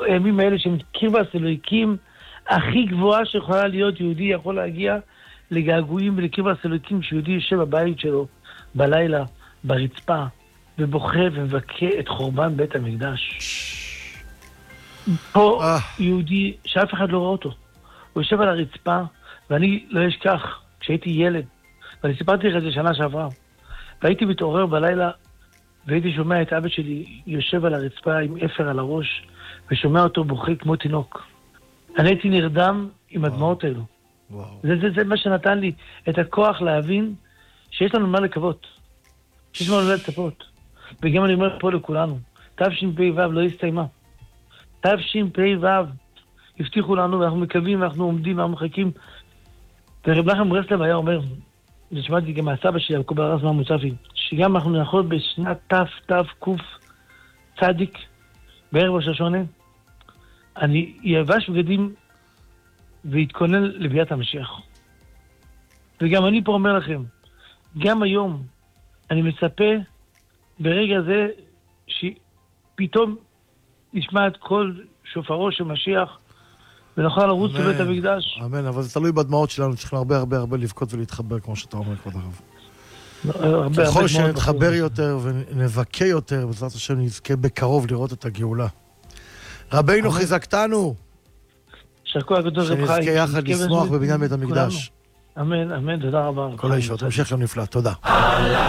הימים האלה שהם קרבת אלוהיקים הכי גבוהה שיכולה להיות. יהודי יכול להגיע לגעגועים ולקרבת אלוהיקים כשיהודי יושב בבית שלו בלילה, ברצפה, ובוכה ומבכה את חורבן בית המקדש. פה יהודי שאף אחד לא רואה אותו. הוא יושב על הרצפה, ואני לא אשכח, כשהייתי ילד, ואני סיפרתי לך את זה שנה שעברה, והייתי מתעורר בלילה, והייתי שומע את אבא שלי יושב על הרצפה עם אפר על הראש, ושומע אותו בוכה כמו תינוק. אני הייתי נרדם עם הדמעות האלו. זה מה שנתן לי את הכוח להבין שיש לנו מה לקוות. שיש לנו מה לצפות. וגם אני אומר פה לכולנו, תשפ"ו לא הסתיימה. תשפ"ו הבטיחו לנו, ואנחנו מקווים, ואנחנו עומדים, ואנחנו מחכים. ורב נחמן ברסלב היה אומר, ושמעתי גם מהסבא שלי, יעקב הרס מהמוצפי, שגם אנחנו נאחוד בשנת תק"צ בערב ראש השונה, אני יבש בגדים והתכונן לביאת המשיח. וגם אני פה אומר לכם, גם היום אני מצפה ברגע זה שפתאום נשמע את כל שופרו של משיח ונוכל לרוץ לבית המקדש. אמן, אבל זה תלוי בדמעות שלנו, צריכים הרבה הרבה הרבה לבכות ולהתחבר, כמו שאתה אומר, כבוד הרב. ככל שנתחבר יותר ונבכה יותר, בעזרת השם נזכה בקרוב לראות את הגאולה. רבינו חיזקתנו, שנזכה יחד לשמוח בבניין בית המקדש. אמן, אמן, תודה רבה. כל הישועות, המשך יום נפלא, תודה.